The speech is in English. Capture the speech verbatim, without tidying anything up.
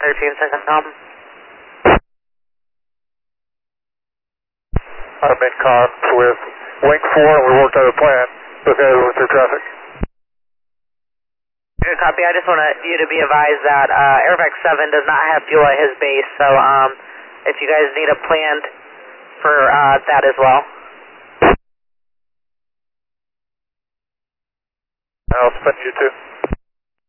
thirteen second com. I'm in comms with Wing four and we worked out a plan with everyone through traffic. Good copy. I just want you to be advised that uh, Airfax seven does not have fuel at his base, so um, if you guys need a plan for uh, that as well. I'll spend you too.